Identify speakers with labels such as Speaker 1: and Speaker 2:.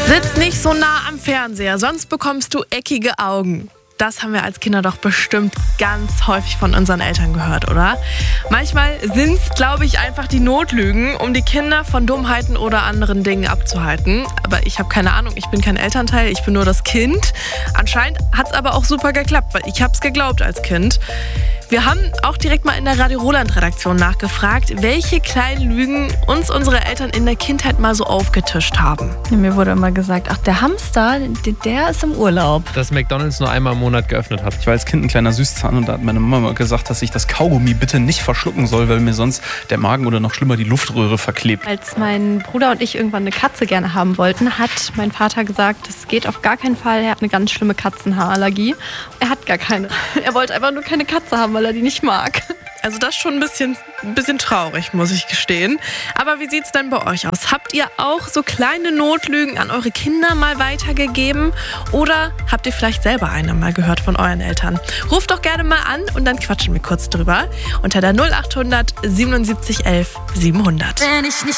Speaker 1: Sitz nicht so nah am Fernseher, sonst bekommst du eckige Augen. Das haben wir als Kinder doch bestimmt ganz häufig von unseren Eltern gehört, oder? Manchmal sind es, glaube ich, einfach die Notlügen, um die Kinder von Dummheiten oder anderen Dingen abzuhalten. Aber ich habe keine Ahnung, ich bin kein Elternteil, ich bin nur das Kind. Anscheinend hat es aber auch super geklappt, weil ich habe es geglaubt als Kind. Wir haben auch direkt mal in der Radio Roland-Redaktion nachgefragt, welche kleinen Lügen uns unsere Eltern in der Kindheit mal so aufgetischt haben.
Speaker 2: Ja, mir wurde immer gesagt, ach, der Hamster, der ist im Urlaub.
Speaker 3: Dass McDonald's nur einmal im Monat geöffnet hat.
Speaker 4: Ich war als Kind ein kleiner Süßzahn und da hat meine Mama gesagt, dass ich das Kaugummi bitte nicht verschlucken soll, weil mir sonst der Magen oder noch schlimmer die Luftröhre verklebt.
Speaker 2: Als mein Bruder und ich irgendwann eine Katze gerne haben wollten, hat mein Vater gesagt, das geht auf gar keinen Fall. Er hat eine ganz schlimme Katzenhaarallergie. Er hat gar keine. Er wollte einfach nur keine Katze haben, weil er die nicht mag.
Speaker 1: Also das ist schon ein bisschen traurig, muss ich gestehen. Aber wie sieht's denn bei euch aus? Habt ihr auch so kleine Notlügen an eure Kinder mal weitergegeben? Oder habt ihr vielleicht selber eine mal gehört von euren Eltern? Ruft doch gerne mal an und dann quatschen wir kurz drüber. Unter der 0800 77 11 700.